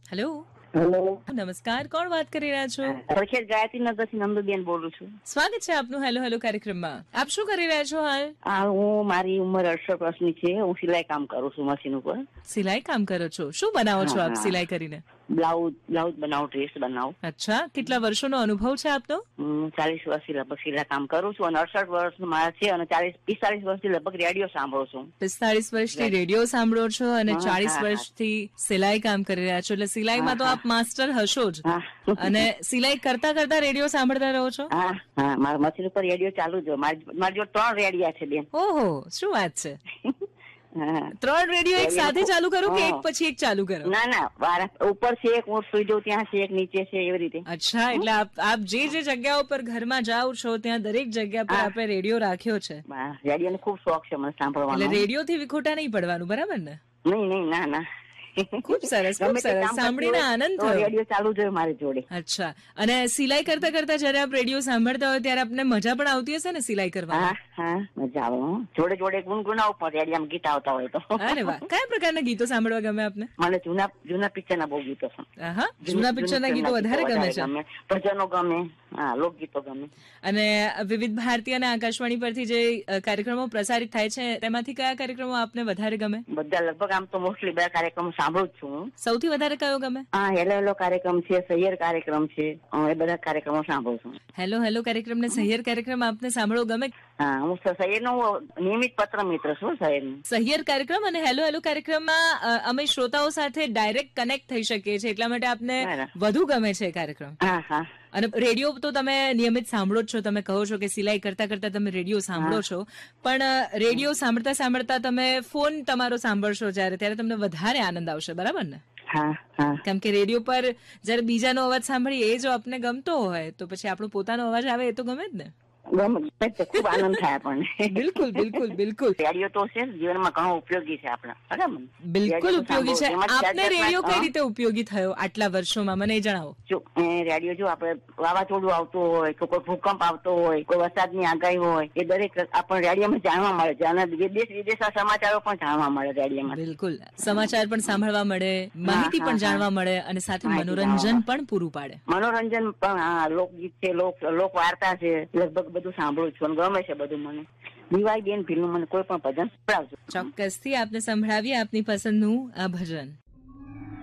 Hello, hello, નમસ્કાર. કોણ વાત કરી રહ્યા છો? પ્રખ્યાત ગાયત્રીનગરથી નંદુબેન બોલું છું. સ્વાગત છે આપનું હેલો હેલો કાર્યક્રમમાં. આપ શું કરી રહ્યા છો હાલ? હું મારી ઉંમર 68 વર્ષની છે. હું સિલાઈ કામ કરું છું મશીન ઉપર. સિલાઈ કામ કરો છો? શું બનાવો છો આપ હા. સિલાઈ કરીને? બ્લાઉઝ બનાવું, ડ્રેસ બનાવું. અચ્છા, કેટલા વર્ષોનો અનુભવ છે આપનો? 40 વર્ષથી લગભગ સિલાઈ કામ કરું છું અને 68 વર્ષ મારા છે અને 45 વર્ષથી લગભગ રેડિયો સાંભળું છું. 45 વર્ષથી રેડિયો સાંભળો છો અને હા, 40 હા, વર્ષથી સિલાઈ કામ કરી રહ્યા છો, એટલે સિલાઈમાં તો હા, આપ માસ્ટર હશો જ. હા. અને સિલાઈ કરતા કરતા રેડિયો સાંભળતા રહો છો? હા, મારા મશીન ઉપર રેડિયો ચાલુ જ હોય. મારી જોડે 3 રેડિયા છે બેન. ઓહો, શું વાત છે! હા. 3 રેડિયો એક સાથે ચાલુ કરો કે એક હા. પછી એક ચાલુ કરો? ના, ઉપર છે એક, હું સુઈ જાઉં ત્યાં છે એક, નીચે છે, એવી રીતે. અચ્છા, એટલે આપ જે જગ્યા ઉપર ઘરમાં જાઓ છો ત્યાં દરેક જગ્યા પર હા. આપણે રેડિયો રાખ્યો છે. રેડિયો નો ખુબ શોખ છે મને એટલે સાંભળવાનો. રેડિયો થી વિખોટા નહીં પડવાનું, બરાબર ને? નહીં, ના. ખૂબ સરસ, ખૂબ ગમે તે સરસ. કામ કરતી સાંભળીને હોય આનંદ તો થયો. રેડિયો ચાલુ જ હોય મારી જોડે. અચ્છા, અને સિલાઈ કરતા કરતા જયારે આપ રેડિયો સાંભળતા હોય ત્યારે આપને મજા પણ આવતી હશે ને સિલાઈ કરવામાં? હા, મજા આવે હો. જોડે ગુનગુનાવું પણ રેડિયામાં ગીત આવતા હોય તો. અરે વાહ, કયા પ્રકારના ગીતો સાંભળવા ગમે આપને? મને જૂના પિક્ચર ના બહુ ગીતો છે. આહા, જૂના પિક્ચરના ગીતો વધારે ગમે છે. ભજનો ગમે, લોકગીતો ગમે. અને વિવિધ ભારતી અને આકાશવાણી પરથી જે કાર્યક્રમો પ્રસારિત થાય છે તેમાંથી કયા કાર્યક્રમો આપને વધારે ગમે? બધા લગભગ આમ તો મોસ્ટલી બધા કાર્યક્રમો સાંભળું જ છું હું. સૌથી વધારે કયો ગમે? હેલો કાર્યક્રમ છે, સૈયર કાર્યક્રમ છે, એ બધા કાર્યક્રમો સાંભળું છું. હેલો હેલો કાર્યક્રમ ને સહિયર કાર્યક્રમ આપને સાંભળવો ગમે? હા, હું સૈયર નો નિયમિત પત્ર મિત્ર છું સૈયર નું. સહિયર કાર્યક્રમ અને હેલો હેલો કાર્યક્રમમાં અમે શ્રોતાઓ સાથે ડાયરેક્ટ કનેક્ટ થઈ શકીએ છીએ, એટલા માટે આપને વધુ ગમે છે કાર્યક્રમ. હા. અને રેડિયો તો તમે નિયમિત સાંભળો જ છો. તમે કહો છો કે સિલાઈ કરતા કરતા તમે રેડિયો સાંભળો છો, પણ રેડિયો સાંભળતા સાંભળતા તમે ફોન તમારો સાંભળશો ત્યારે તમને વધારે આનંદ આવશે, બરાબર ને? હા. કેમ કે રેડિયો પર જયારે બીજાનો અવાજ સાંભળીએ એ જો આપને ગમતો હોય તો પછી આપણો પોતાનો અવાજ આવે એ તો ગમે જ ને. ખૂબ આનંદ થાય આપણને. બિલકુલ. રેડિયો તો છે જીવનમાં ઘણો ઉપયોગી છે આપણા, બરાબર? બિલકુલ ઉપયોગી છે. આપને રેડિયો કઈ રીતે ઉપયોગી થયો આટલા વર્ષોમાં, મને જણાવો. રેડિયો જો આપણે વાવાઝોડું આવતું હોય કે કોઈ ભૂકંપ આવતો હોય, કોઈ વરસાદની આગાહી હોય, એ દરેક આપણને રેડિયોમાં જાણવા મળે છે અને દેશ વિદેશના સમાચારો પણ જાણવા મળે રેડિયોમાં. બિલકુલ, સમાચાર પણ સાંભળવા મળે, માહિતી પણ જાણવા મળે અને સાથે મનોરંજન પણ પૂરું પાડે. મનોરંજન પણ, લોકગીત છે, લોક વાર્તા છે, લગભગ બધું સાંભળું છું, ગમે છે બધું મને. દિવાળી બેન ભીલનું મને કોઈ પણ ભજન સંભળાવજો. ચોક્કસથી આપને સંભળાવીએ આપની પસંદનું આ ભજન.